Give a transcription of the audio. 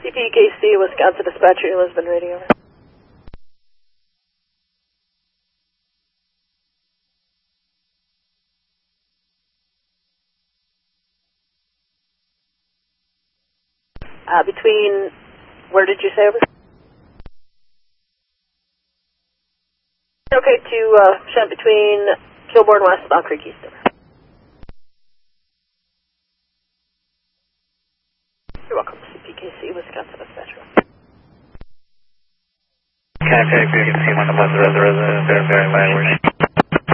CPKC, Wisconsin Dispatcher, Lisbon Radio. Between, where did you say over? Okay, to shunt between Kilbourne West, Bell Creek East. You're welcome, CPKC, Wisconsin Dispatcher. Okay, you can see one of the residents, very language.